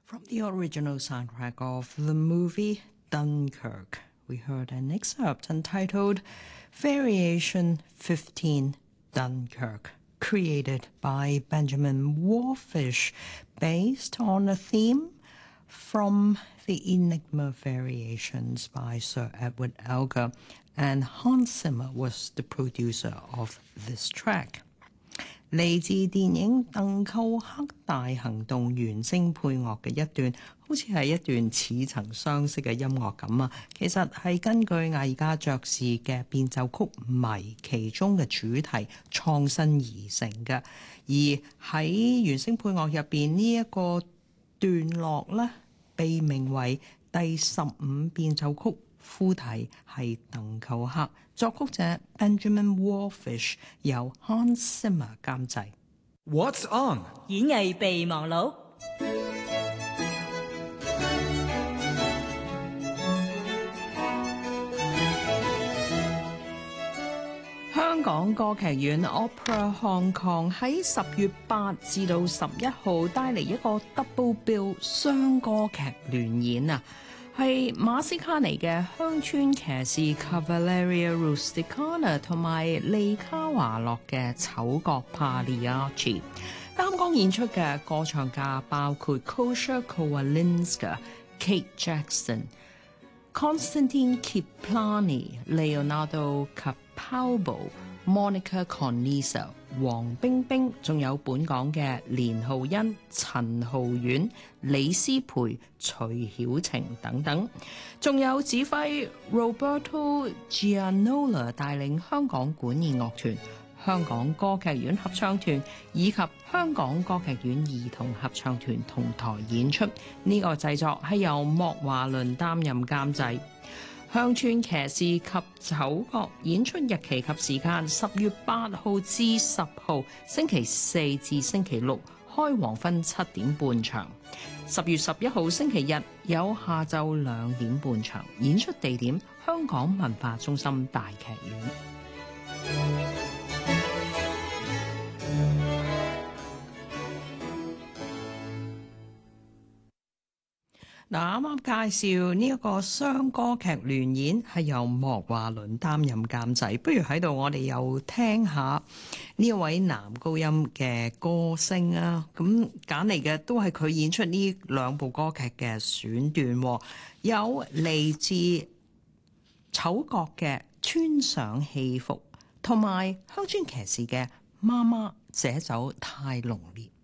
From the original soundtrack of the movie Dunkirk, we heard an excerpt entitled Variation 15 Dunkirk, created by Benjamin Wallfisch, based on a theme from the Enigma Variations by Sir Edward Elgar, and Hans Zimmer was the producer of this track. 嚟自電影《鄧寇克大行動》原聲配樂嘅一段，好似係一段似曾相識嘅音樂咁啊！其實係根據艾爾加爵士嘅變奏曲《迷》其中嘅主題創新而成嘅。而喺原聲配樂入邊呢一個段落咧，被名為第15變奏曲，副題係鄧寇克，作曲者 Benjamin Wallfisch， 由 Hans Zimmer 監製。 What's on？ 演藝備忘錄。 香港歌劇院 Opera Hong Kong 喺10月8至到11號帶嚟一個 Double Bill 雙歌劇聯演啊！係馬斯卡尼嘅鄉村騎士 Cavalleria Rusticana 同埋利卡華洛嘅丑角 Pagliacci。擔綱演出嘅歌唱家包括 Kosha Kowalinska、Kate Jackson、Konstantin Kiplani、Leonardo Capalbo、Monica Conisa、黃冰冰，仲有本港嘅連浩欣、陳浩遠、李思培、徐曉晴等等，仲有指揮 Roberto Gianola 帶領香港管弦樂團、香港歌劇院合唱團以及香港歌劇院兒童合唱團同台演出。呢個製作係由莫華倫擔任監製。鄉村騎士及丑角演出日期及時間10月8號至10號，星期4至星期6開黃昏7點半場。10月11號星期日有下晝2點半場。演出地點香港文化中心大劇院。嗱，啱啱介紹呢一個雙歌劇聯演係由莫華倫擔任監製，不如喺度我哋又聽下呢一位男高音嘅歌聲啊！咁揀嚟嘅都係佢演出呢兩部歌劇嘅選段，有嚟自丑角嘅穿上戲服，同埋鄉村騎士嘅媽媽這酒太濃烈。